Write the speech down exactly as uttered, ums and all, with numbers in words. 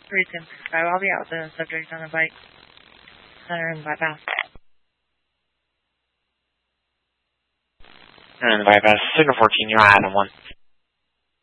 three ten six five. I'll be out with the subject on the bike center and bypass. And the bypass, signal fourteen, you're Adam one.